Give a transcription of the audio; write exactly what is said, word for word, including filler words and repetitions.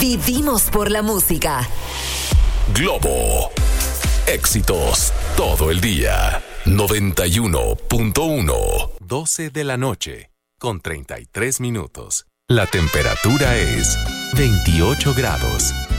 Vivimos por la música. Globo. Éxitos todo el día. noventa y uno punto uno. doce de la noche, con treinta y tres minutos. La temperatura es veintiocho grados.